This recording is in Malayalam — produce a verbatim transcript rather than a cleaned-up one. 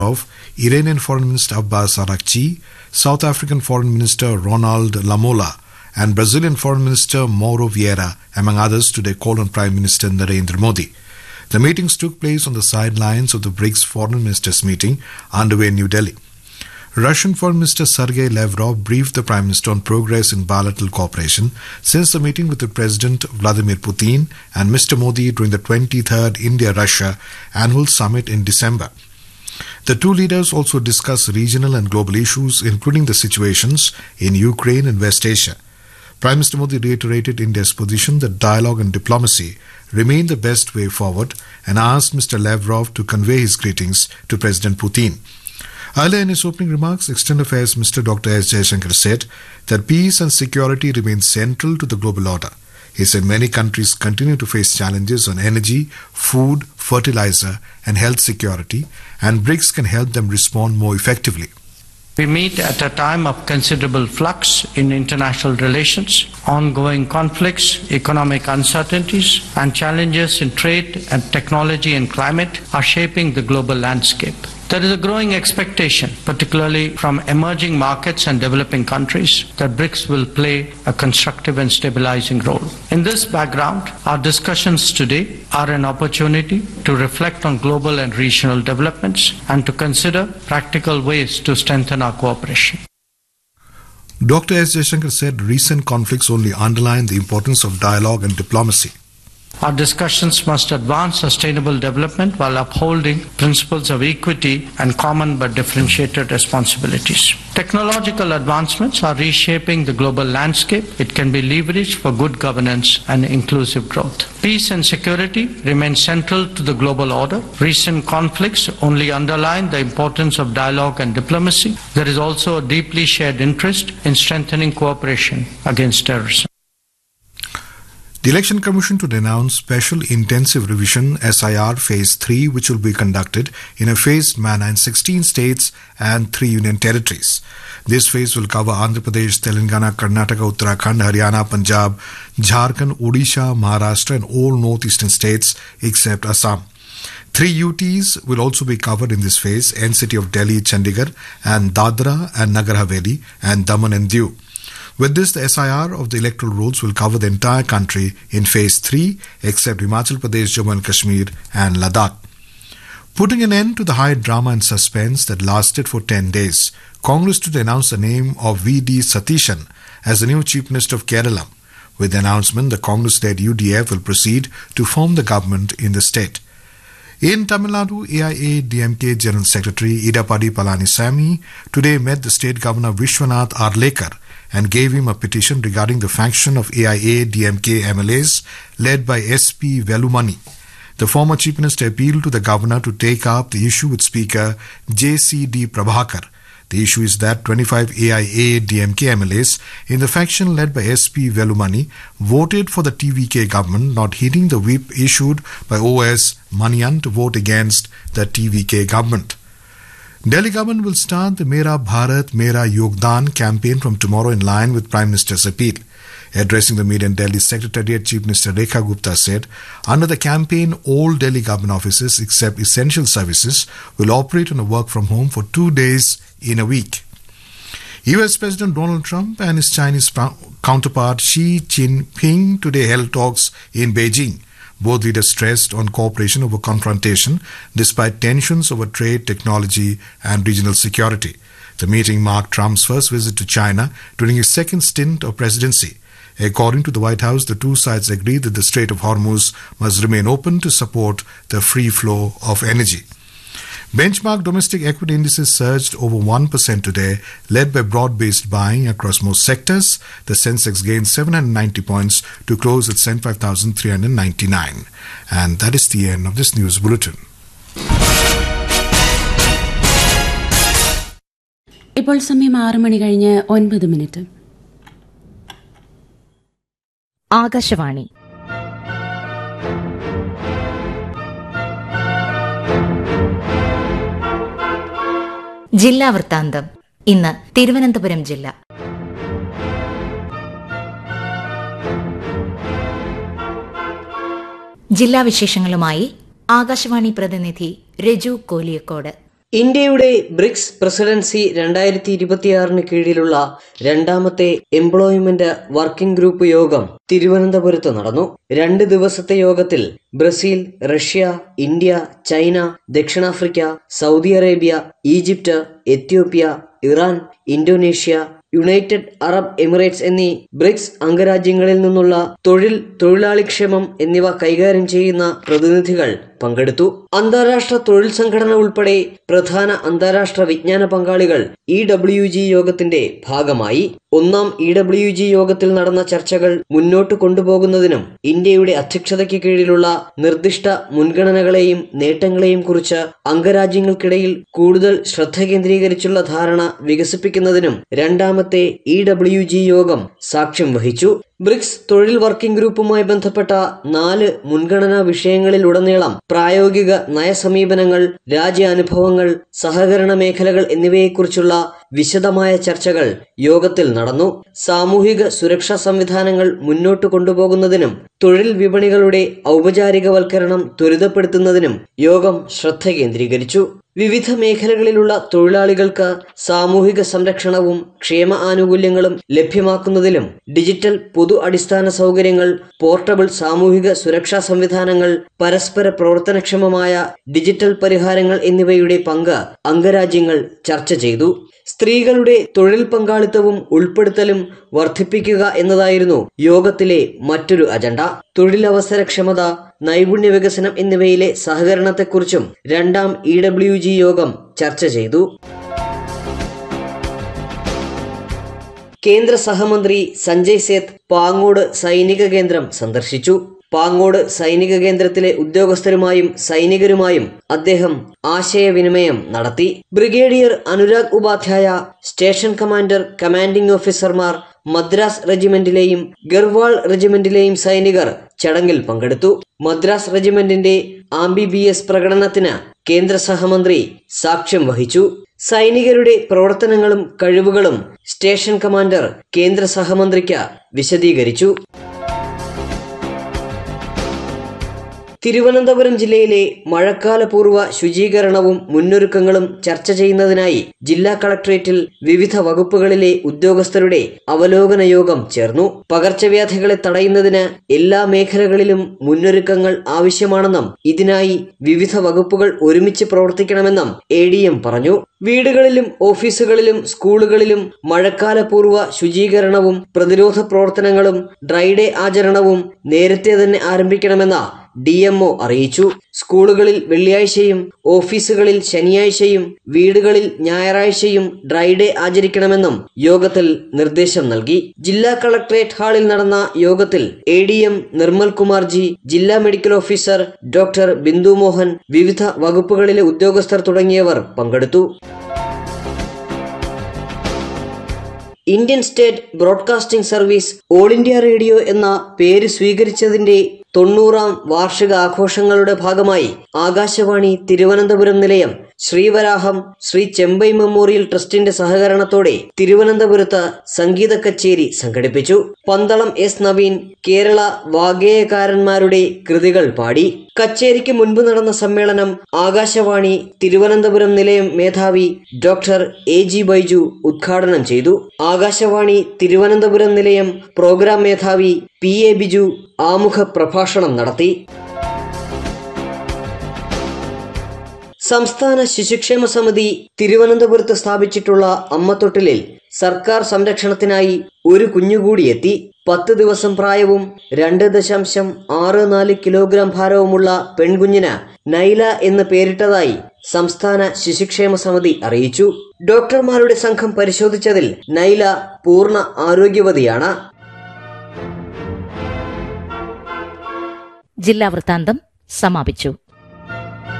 of Iranian Foreign Minister Abbas Araghchi, South African Foreign Minister Ronald Lamola, and Brazilian Foreign Minister Mauro Vieira, among others, today called on Prime Minister Narendra Modi. The meetings took place on the sidelines of the BRICS Foreign Ministers meeting underway in New Delhi. Russian Foreign Minister Sergei Lavrov briefed the Prime Minister on progress in bilateral cooperation since the meeting with the President Vladimir Putin and Mister Modi during the twenty-third India-Russia annual summit in December. The two leaders also discussed regional and global issues, including the situations in Ukraine and West Asia. Prime Minister Modi reiterated India's position that dialogue and diplomacy remain the best way forward and asked Mister Lavrov to convey his greetings to President Putin. Earlier in his opening remarks, External Affairs Minister Doctor S. Jaishankar said that peace and security remain central to the global order. He said many countries continue to face challenges on energy, food, fertilizer and health security, and BRICS can help them respond more effectively. We meet at a time of considerable flux in international relations. Ongoing conflicts, economic uncertainties, and challenges in trade and technology and climate are shaping the global landscape. There is a growing expectation, particularly from emerging markets and developing countries, that BRICS will play a constructive and stabilizing role. In this background, our discussions today are an opportunity to reflect on global and regional developments and to consider practical ways to strengthen our cooperation. Doctor S. Jaishankar said recent conflicts only underline the importance of dialogue and diplomacy. Our discussions must advance sustainable development while upholding principles of equity and common but differentiated responsibilities. Technological advancements are reshaping the global landscape. It can be leveraged for good governance and inclusive growth. Peace and security remain central to the global order. Recent conflicts only underline the importance of dialogue and diplomacy. There is also a deeply shared interest in strengthening cooperation against terrorism. The Election Commission to announce Special Intensive Revision S I R Phase three, which will be conducted in a phased manner in sixteen states and three union territories. This phase will cover Andhra Pradesh, Telangana, Karnataka, Uttarakhand, Haryana, Punjab, Jharkhand, Odisha, Maharashtra and all northeastern states except Assam. Three U Ts will also be covered in this phase: N C T of Delhi, Chandigarh, and Dadra and Nagar Haveli, and Daman and Diu. With this, the S I R of the electoral rolls will cover the entire country in Phase three, except Himachal Pradesh, Jammu and Kashmir and Ladakh. Putting an end to the high drama and suspense that lasted for ten days, Congress today announced the name of V D Satishan as the new Chief Minister of Kerala. With the announcement, the Congress-led U D F will proceed to form the government in the state. In Tamil Nadu, A I A D M K General Secretary Idapadi Palanisamy today met the State Governor Vishwanath Arlekar and gave him a petition regarding the faction of A I A D M K M L As led by S P Velumani. The former Chief Minister appealed to the Governor to take up the issue with Speaker J C D Prabhakar. The issue is that twenty-five A I A D M K M L As in the faction led by S P Velumani voted for the T V K government, not heeding the whip issued by O S Manian to vote against the T V K government. Delhi government will start the Mera Bharat Mera Yogdan campaign from tomorrow in line with Prime Minister's appeal. Addressing the media in Delhi Secretariat, Chief Minister Rekha Gupta said, under the campaign, all Delhi government offices except essential services will operate on a work from home for two days in a week. U S President Donald Trump and his Chinese counterpart Xi Jinping today held talks in Beijing. Both leaders stressed on cooperation over confrontation despite tensions over trade, technology and regional security. The meeting marked Trump's first visit to China during his second stint of presidency. According to the White House, the two sides agreed that the Strait of Hormuz must remain open to support the free flow of energy. Benchmark domestic equity indices surged over one percent today, led by broad-based buying across most sectors. The Sensex gained seven hundred ninety points to close at seventy-five thousand three hundred ninety-nine. And that is the end of this news bulletin. ഇപ്പോൾ സമയം ആറ് മണി കഴിഞ്ഞ് ഒൻപത് മിനിറ്റ്. ആകാശവാണി ജില്ലാ വൃത്താന്തം. ഇന്ന് തിരുവനന്തപുരം ജില്ല. ജില്ലാ വിശേഷങ്ങളുമായി ആകാശവാണി പ്രതിനിധി രജു കോലിയക്കോട്. ഇന്ത്യയുടെ ബ്രിക്സ് പ്രസിഡൻസി രണ്ടായിരത്തി ഇരുപത്തിയാറിന് കീഴിലുള്ള രണ്ടാമത്തെ എംപ്ലോയ്മെന്റ് വർക്കിംഗ് ഗ്രൂപ്പ് യോഗം തിരുവനന്തപുരത്ത് നടന്നു. രണ്ട് ദിവസത്തെ യോഗത്തിൽ ബ്രസീൽ, റഷ്യ, ഇന്ത്യ, ചൈന, ദക്ഷിണാഫ്രിക്ക, Saudi Arabia, Egypt, Ethiopia, Iran, Indonesia, United Arab Emirates എന്നീ ബ്രിക്സ് അംഗരാജ്യങ്ങളിൽ നിന്നുള്ള തൊഴിൽ, തൊഴിലാളിക്ഷേമം എന്നിവ കൈകാര്യം ചെയ്യുന്ന പ്രതിനിധികൾ പങ്കെടുത്തു. അന്താരാഷ്ട്ര തൊഴിൽ സംഘടന ഉൾപ്പെടെ പ്രധാന അന്താരാഷ്ട്ര വിജ്ഞാന പങ്കാളികൾ ഇ ഡബ്ല്യു ജി യോഗത്തിന്റെ ഭാഗമായി. ഒന്നാം ഇ ഡബ്ല്യു ജി യോഗത്തിൽ നടന്ന ചർച്ചകൾ മുന്നോട്ട് കൊണ്ടുപോകുന്നതിനും ഇന്ത്യയുടെ അധ്യക്ഷതയ്ക്ക് കീഴിലുള്ള നിർദ്ദിഷ്ട മുൻഗണനകളെയും നേട്ടങ്ങളെയും കുറിച്ച് അംഗരാജ്യങ്ങൾക്കിടയിൽ കൂടുതൽ ശ്രദ്ധ കേന്ദ്രീകരിച്ചുള്ള ധാരണ വികസിപ്പിക്കുന്നതിനും രണ്ടാമത്തെ ഇ ഡബ്ല്യു ജി യോഗം സാക്ഷ്യം വഹിച്ചു. ബ്രിക്സ് തൊഴിൽ വർക്കിംഗ് ഗ്രൂപ്പുമായി ബന്ധപ്പെട്ട നാല് മുൻഗണനാ വിഷയങ്ങളിലുടനീളം പ്രായോഗിക നയസമീപനങ്ങൾ, രാജ്യാനുഭവങ്ങൾ, സഹകരണ മേഖലകൾ എന്നിവയെക്കുറിച്ചുള്ള വിശദമായ ചർച്ചകൾ യോഗത്തിൽ നടന്നു. സാമൂഹിക സുരക്ഷാ സംവിധാനങ്ങൾ മുന്നോട്ട് കൊണ്ടുപോകുന്നതിനും തൊഴിൽ വിപണികളുടെ ഔപചാരികവൽക്കരണം ത്വരിതപ്പെടുത്തുന്നതിനും യോഗം ശ്രദ്ധ കേന്ദ്രീകരിച്ചു. വിവിധ മേഖലകളിലുള്ള തൊഴിലാളികൾക്ക് സാമൂഹിക സംരക്ഷണവും ക്ഷേമ ആനുകൂല്യങ്ങളും ലഭ്യമാക്കുന്നതിലും ഡിജിറ്റൽ പൊതു അടിസ്ഥാന സൗകര്യങ്ങൾ, പോർട്ടബിൾ സാമൂഹിക സുരക്ഷാ സംവിധാനങ്ങൾ, പരസ്പര പ്രവർത്തനക്ഷമമായ ഡിജിറ്റൽ പരിഹാരങ്ങൾ എന്നിവയുടെ പങ്ക് അംഗരാജ്യങ്ങൾ ചർച്ച ചെയ്തു. സ്ത്രീകളുടെ തൊഴിൽ പങ്കാളിത്തവും ഉൾപ്പെടുത്തലും വർദ്ധിപ്പിക്കുക എന്നതായിരുന്നു യോഗത്തിലെ മറ്റൊരു അജണ്ട. തൊഴിലവസരക്ഷമത, നൈപുണ്യ വികസനം എന്നിവയിലെ സഹകരണത്തെക്കുറിച്ചും രണ്ടാം ഇ ഡബ്ല്യു ജി യോഗം ചർച്ച ചെയ്തു. കേന്ദ്ര സഹമന്ത്രി സഞ്ജയ് സേത്ത് പാങ്ങോട് സൈനിക കേന്ദ്രം സന്ദർശിച്ചു. പാങ്ങോട് സൈനിക കേന്ദ്രത്തിലെ ഉദ്യോഗസ്ഥരുമായും സൈനികരുമായും അദ്ദേഹം ആശയവിനിമയം നടത്തി. Brigadier Anurag Upadhyaya, station commander, commanding ഓഫീസർമാർ, മദ്രാസ് റെജിമെന്റിലെയും ഗർവാൾ റെജിമെന്റിലെയും സൈനികർ ചടങ്ങിൽ പങ്കെടുത്തു. മദ്രാസ് റെജിമെന്റിന്റെ ആംബിബിയസ് പ്രകടനത്തിന് കേന്ദ്ര സഹമന്ത്രി സാക്ഷ്യം വഹിച്ചു. സൈനികരുടെ പ്രവർത്തനങ്ങളും കഴിവുകളും സ്റ്റേഷൻ കമാൻഡർ കേന്ദ്ര സഹമന്ത്രിക്ക് വിശദീകരിച്ചു. തിരുവനന്തപുരം ജില്ലയിലെ മഴക്കാലപൂർവ്വ ശുചീകരണവും മുന്നൊരുക്കങ്ങളും ചർച്ച ചെയ്യുന്നതിനായി ജില്ലാ കളക്ടറേറ്റിൽ വിവിധ വകുപ്പുകളിലെ ഉദ്യോഗസ്ഥരുടെ അവലോകന യോഗം ചേർന്നു. പകർച്ചവ്യാധികളെ തടയുന്നതിന് എല്ലാ മേഖലകളിലും മുന്നൊരുക്കങ്ങൾ ആവശ്യമാണെന്നും ഇതിനായി വിവിധ വകുപ്പുകൾ ഒരുമിച്ച് പ്രവർത്തിക്കണമെന്നും എ ഡി എം പറഞ്ഞു. വീടുകളിലും ഓഫീസുകളിലും സ്കൂളുകളിലും മഴക്കാലപൂർവ്വ ശുചീകരണവും പ്രതിരോധ പ്രവർത്തനങ്ങളും ഡ്രൈഡേ ആചരണവും നേരത്തെ തന്നെ ആരംഭിക്കണമെന്ന ഡി എം ഒ അറിയിച്ചു. സ്കൂളുകളിൽ വെള്ളിയാഴ്ചയും ഓഫീസുകളിൽ ശനിയാഴ്ചയും വീടുകളിൽ ഞായറാഴ്ചയും ഡ്രൈഡേ ആചരിക്കണമെന്നും യോഗത്തിൽ നിർദ്ദേശം നൽകി. ജില്ലാ കളക്ടറേറ്റ് ഹാളിൽ നടന്ന യോഗത്തിൽ A D M Nirmal Kumar G, ജില്ലാ medical officer doctor Bindu Mohan, വിവിധ വകുപ്പുകളിലെ ഉദ്യോഗസ്ഥർ തുടങ്ങിയവർ പങ്കെടുത്തു. Indian state broadcasting service all India radio എന്ന പേര് സ്വീകരിച്ചതിന്റെ തൊണ്ണൂറാം വാർഷിക ആഘോഷങ്ങളുടെ ഭാഗമായി ആകാശവാണി തിരുവനന്തപുരം നിലയം ശ്രീവരാഹം ശ്രീ ചെമ്പൈ മെമ്മോറിയൽ ട്രസ്റ്റിന്റെ സഹകരണത്തോടെ തിരുവനന്തപുരത്ത് സംഗീത കച്ചേരി സംഘടിപ്പിച്ചു. പന്തളം എസ് നവീൻ കേരള വാഗ്ഗേയകാരന്മാരുടെ കൃതികൾ പാടി. കച്ചേരിക്ക് മുൻപ് നടന്ന സമ്മേളനം ആകാശവാണി തിരുവനന്തപുരം നിലയം മേധാവി ഡോക്ടർ എ ജി ബൈജു ഉദ്ഘാടനം ചെയ്തു. ആകാശവാണി തിരുവനന്തപുരം നിലയം പ്രോഗ്രാം മേധാവി പി എ ബിജു ആമുഖ പ്രഭാഷണം നടത്തി. സംസ്ഥാന ശിശുക്ഷേമ സമിതി തിരുവനന്തപുരത്ത് സ്ഥാപിച്ചിട്ടുള്ള അമ്മത്തൊട്ടിലിൽ സർക്കാർ സംരക്ഷണത്തിനായി ഒരു കുഞ്ഞുകൂടി എത്തി. പത്ത് ദിവസം പ്രായവും രണ്ട് ദശാംശം ആറ് നാല് കിലോഗ്രാം ഭാരവുമുള്ള പെൺകുഞ്ഞിന് നൈല എന്ന് പേരിട്ടതായി സംസ്ഥാന ശിശുക്ഷേമ സമിതി അറിയിച്ചു. ഡോക്ടർമാരുടെ സംഘം പരിശോധിച്ചതിൽ നൈല പൂർണ്ണ ആരോഗ്യവതിയാണ്. ജില്ലാ വൃത്താന്തം സമാപിച്ചു.